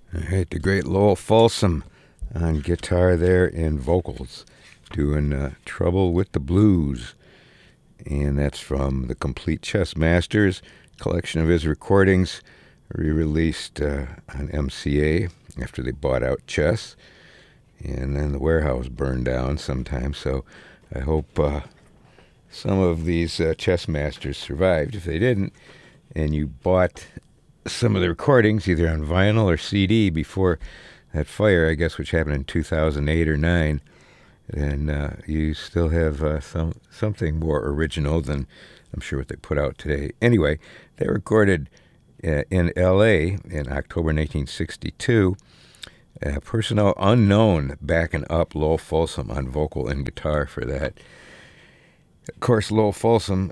All right, the great Lowell Folsom on guitar there and vocals, doing Trouble with the Blues. And that's from the Complete Chess Masters collection of his recordings, re-released on MCA after they bought out Chess. And then the warehouse burned down sometime, so I hope some of these Chess Masters survived. If they didn't, and you bought some of the recordings either on vinyl or CD before that fire, I guess, which happened in 2008 or 9, and you still have something more original than I'm sure what they put out today. Anyway, they recorded in L.A. in October 1962. Personnel unknown backing up Lowell Folsom on vocal and guitar for that. Of course, Lowell Folsom,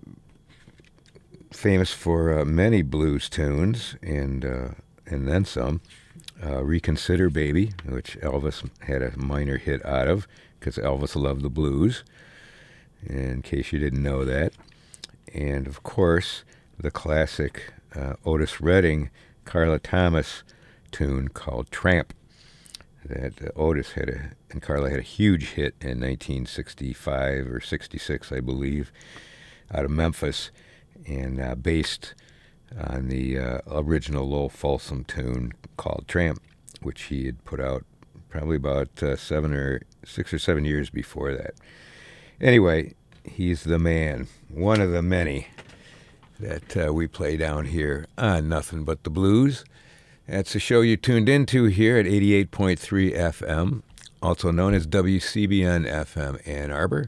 famous for many blues tunes and then some. Reconsider Baby, which Elvis had a minor hit out of because Elvis loved the blues, in case you didn't know that. And, of course, the classic Otis Redding, Carla Thomas tune called Tramp that Otis and Carla had a huge hit in 1965 or 66, I believe, out of Memphis, and based on the original Lowell Folsom tune called Tramp, which he had put out probably about 6 or 7 years before that. Anyway, he's the man, one of the many that we play down here on Nothing But the Blues. That's the show you tuned into here at 88.3 FM, also known as WCBN FM Ann Arbor.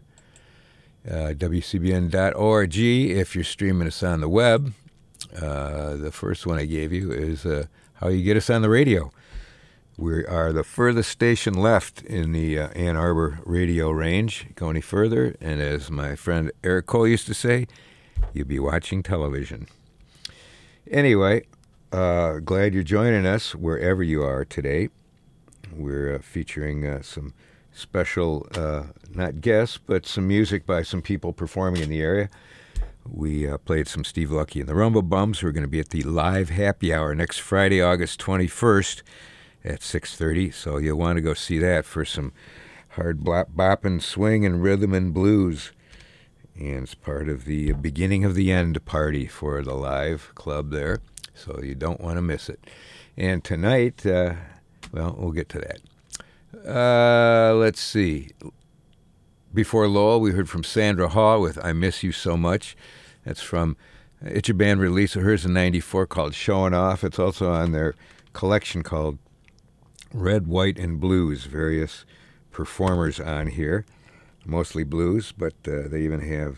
WCBN.org if you're streaming us on the web. The first one I gave you is how you get us on the radio. We are the furthest station left in the Ann Arbor radio range. Go any further, and as my friend Eric Cole used to say, you'll be watching television. Anyway, glad you're joining us wherever you are today. We're featuring some special, not guests, but some music by some people performing in the area. We played some Steve Lucky and the Rumble Bums, who are going to be at the Live Happy Hour next Friday, August 21st at 6:30. So you'll want to go see that for some hard bopping, swing, and rhythm and blues. And it's part of the beginning of the end party for the Live Club there. So you don't want to miss it. And tonight, well, we'll get to that. Let's see. Before Lowell, we heard from Sandra Hall with I Miss You So Much. That's from It's a Band release of hers in 94 called Showing Off. It's also on their collection called Red, White, and Blues. Various performers on here, mostly blues, but they even have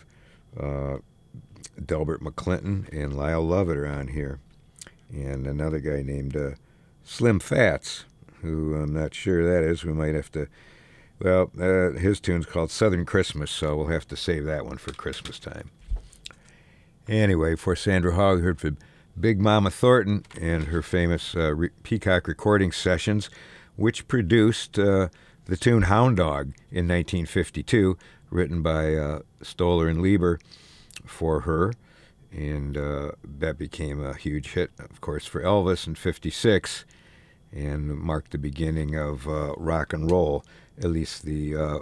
Delbert McClinton and Lyle Lovett are on here. And another guy named Slim Fats, who I'm not sure that is. We might have to, well, his tune's called Southern Christmas, so we'll have to save that one for Christmas time. Anyway, for Sandra Hall, we heard from Big Mama Thornton and her famous Peacock recording sessions, which produced the tune Hound Dog in 1952, written by Stoller and Lieber for her. And that became a huge hit, of course, for Elvis in 56 and marked the beginning of rock and roll, at least the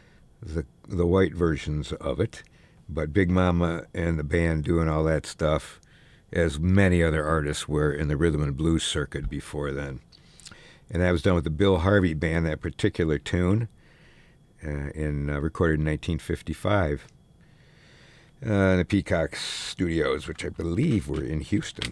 white versions of it. But Big Mama and the band doing all that stuff, as many other artists were in the rhythm and blues circuit before then. And that was done with the Bill Harvey Band, that particular tune, recorded in 1955. In the Peacock Studios, which I believe were in Houston.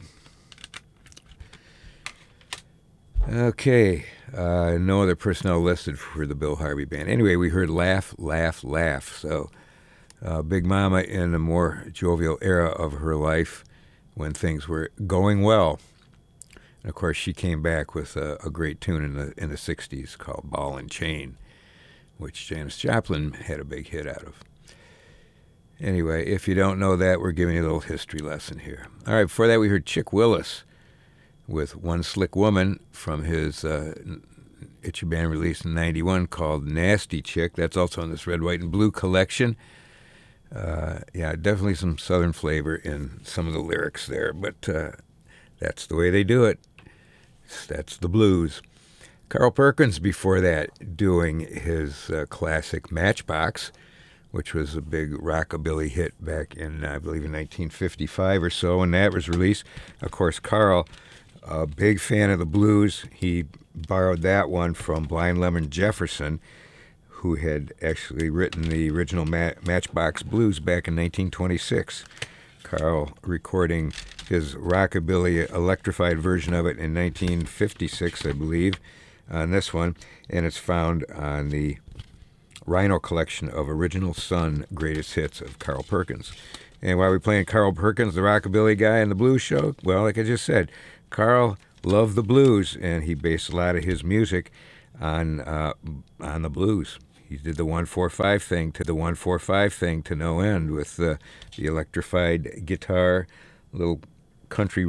Okay, no other personnel listed for the Bill Harvey Band. Anyway, we heard Laugh, Laugh, Laugh. So Big Mama in a more jovial era of her life when things were going well. And of course, she came back with a great tune in the 60s called Ball and Chain, which Janis Joplin had a big hit out of. Anyway, if you don't know that, we're giving you a little history lesson here. All right, before that, we heard Chick Willis with One Slick Woman from his It's Your Band release in 91 called Nasty Chick. That's also on this Red, White, and Blue collection. Yeah, definitely some Southern flavor in some of the lyrics there, but that's the way they do it. That's the blues. Carl Perkins, before that, doing his classic Matchbox, which was a big rockabilly hit back in, I believe, in 1955 or so, when that was released. Of course, Carl, a big fan of the blues, he borrowed that one from Blind Lemon Jefferson, who had actually written the original Matchbox Blues back in 1926. Carl recording his rockabilly electrified version of it in 1956, I believe, on this one, and it's found on the Rhino collection of Original Sun Greatest Hits of Carl Perkins. And why are we playing Carl Perkins, the rockabilly guy in the blues show? Well, like I just said, Carl loved the blues, and he based a lot of his music on the blues. He did the 1-4-5 thing to the 1-4-5 thing to no end with the electrified guitar, little country